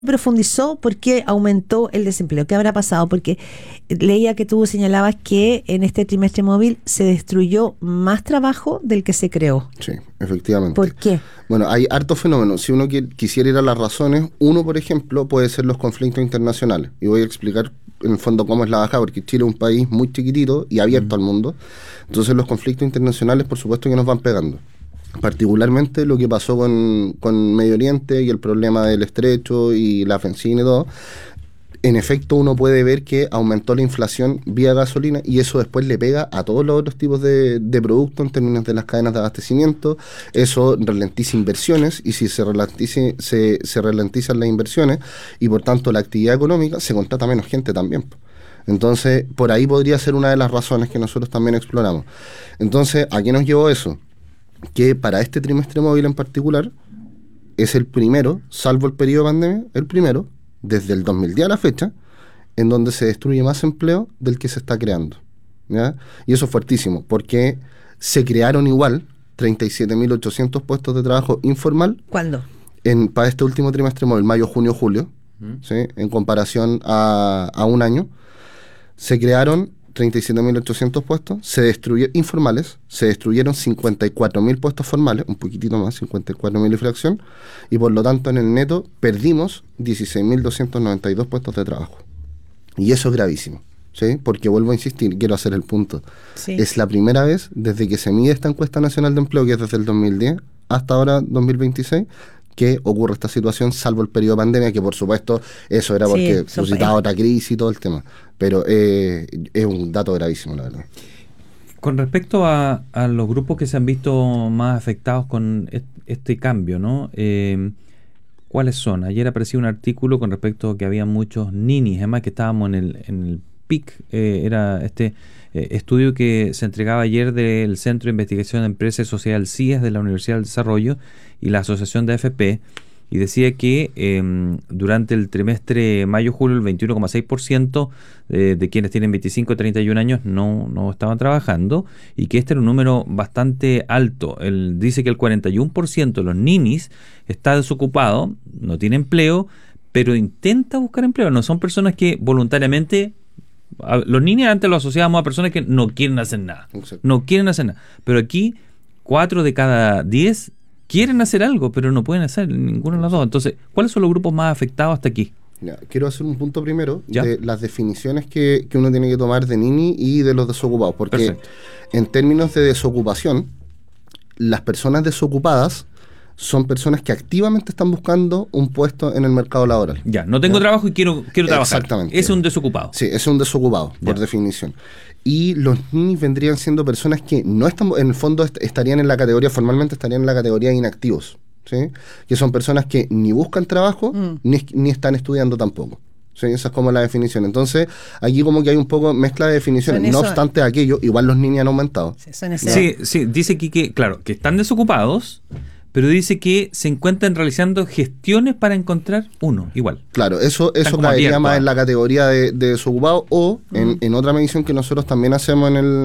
profundizó? ¿Por qué aumentó el desempleo? ¿Qué habrá pasado? Porque leía que tú señalabas que en este trimestre móvil se destruyó más trabajo del que se creó. Sí, efectivamente. ¿Por qué? Bueno, hay hartos fenómenos. Si uno quisiera ir a las razones, uno, por ejemplo, puede ser los conflictos internacionales. Y voy a explicar en el fondo cómo es la bajada, porque Chile es un país muy chiquitito y abierto al mundo. Entonces los conflictos internacionales, por supuesto, que nos van pegando. Particularmente lo que pasó con Medio Oriente y el problema del estrecho y la ofensiva y todo. En efecto, uno puede ver que aumentó la inflación vía gasolina y eso después le pega a todos los otros tipos de productos en términos de las cadenas de abastecimiento. Eso ralentiza inversiones y si se ralentizan las inversiones y por tanto la actividad económica, se contrata menos gente también. Entonces, por ahí podría ser una de las razones que nosotros también exploramos. Entonces, ¿a qué nos llevó eso? Que para este trimestre móvil en particular es el primero, salvo el periodo de pandemia, el primero, desde el 2010 a la fecha, en donde se destruye más empleo del que se está creando, ¿ya? Y eso es fuertísimo, porque se crearon igual 37.800 puestos de trabajo informal. ¿Cuándo? Para este último trimestre móvil, mayo, junio, julio, ¿sí? En comparación a un año, se crearon 37.800 puestos, informales, se destruyeron 54.000 puestos formales, un poquitito más, 54.000 y fracción, y por lo tanto en el neto perdimos 16.292 puestos de trabajo. Y eso es gravísimo, ¿sí? Porque vuelvo a insistir, quiero hacer el punto. Sí. Es la primera vez desde que se mide esta encuesta nacional de empleo, que es desde el 2010 hasta ahora 2026, que ocurre esta situación, salvo el periodo de pandemia, que por supuesto eso era porque suscitaba otra crisis y todo el tema, pero es un dato gravísimo, la verdad. Con respecto a los grupos que se han visto más afectados con este cambio, ¿no? ¿Cuáles son? Ayer apareció un artículo con respecto a que había muchos ninis, además que estábamos en el PIC, era este estudio que se entregaba ayer del Centro de Investigación de Empresas y Sociedad, CIES, de la Universidad del Desarrollo y la Asociación de AFP, y decía que durante el trimestre mayo-julio el 21,6% de quienes tienen 25 a 31 años no estaban trabajando, y que este era un número bastante alto. Dice que el 41% de los ninis está desocupado, no tiene empleo, pero intenta buscar empleo. No son personas que voluntariamente... Los ninis antes los asociábamos a personas que no quieren hacer nada. Exacto. No quieren hacer nada. Pero aquí 4 de cada 10 quieren hacer algo, pero no pueden hacer ninguno de los dos. Entonces, ¿cuáles son los grupos más afectados hasta aquí? Ya, quiero hacer un punto primero de las definiciones que uno tiene que tomar de nini y de los desocupados. Porque Perfecto. En términos de desocupación, las personas desocupadas son personas que activamente están buscando un puesto en el mercado laboral. Ya, no tengo trabajo y quiero trabajar. Exactamente. Es un desocupado. Sí, es un desocupado, por definición. Y los ninis vendrían siendo personas que no están, en el fondo estarían en la categoría, formalmente estarían en la categoría de inactivos, ¿sí? Que son personas que ni buscan trabajo, ni están estudiando tampoco. Sí, esa es como la definición. Entonces, aquí como que hay un poco mezcla de definiciones. No obstante aquello, igual los ninis han aumentado. Sí, dice aquí que, claro, que están desocupados, pero dice que se encuentran realizando gestiones para encontrar uno, igual. Claro, eso caería más en la categoría de desocupado o en otra medición que nosotros también hacemos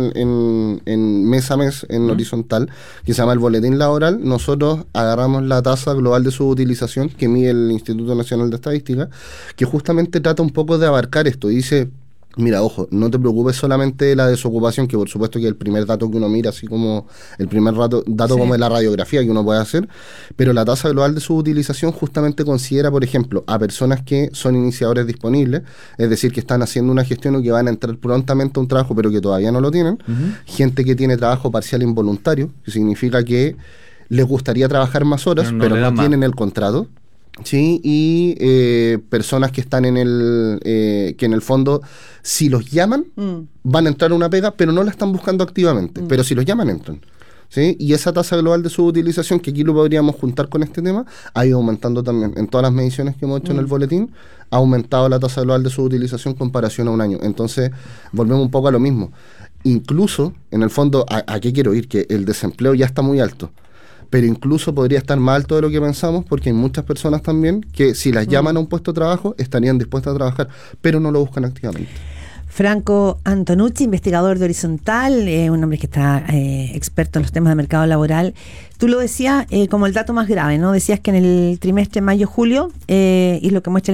en mes a mes, en horizontal, que se llama el boletín laboral. Nosotros agarramos la tasa global de subutilización que mide el Instituto Nacional de Estadística, que justamente trata un poco de abarcar esto. Dice... Mira, ojo, no te preocupes solamente de la desocupación, que por supuesto que es el primer dato que uno mira, así como el primer dato como es la radiografía que uno puede hacer, pero la tasa global de subutilización justamente considera, por ejemplo, a personas que son iniciadores disponibles, es decir, que están haciendo una gestión o que van a entrar prontamente a un trabajo, pero que todavía no lo tienen, gente que tiene trabajo parcial involuntario, que significa que les gustaría trabajar más horas, pero no tienen el contrato. Sí, y personas que están que en el fondo, si los llaman, van a entrar a una pega, pero no la están buscando activamente, pero si los llaman, entran. ¿Sí? Y esa tasa global de subutilización, que aquí lo podríamos juntar con este tema, ha ido aumentando también. En todas las mediciones que hemos hecho en el boletín, ha aumentado la tasa global de subutilización en comparación a un año. Entonces, volvemos un poco a lo mismo. Incluso, en el fondo, ¿a qué quiero ir? Que el desempleo ya está muy alto, pero incluso podría estar más alto de lo que pensamos, porque hay muchas personas también que si las llaman a un puesto de trabajo estarían dispuestas a trabajar, pero no lo buscan activamente. Franco Antonucci, investigador de Horizontal, un hombre que está experto en los temas de mercado laboral. Tú lo decías como el dato más grave, ¿no? Decías que en el trimestre mayo-julio, y lo que muestra